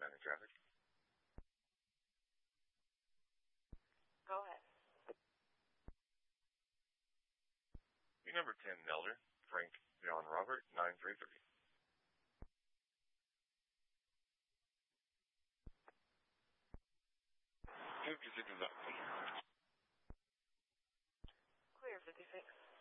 Manning traffic. Go ahead. Be number 10 Nelder, Frank John Robert, 9330. 56 is up. Clear 56.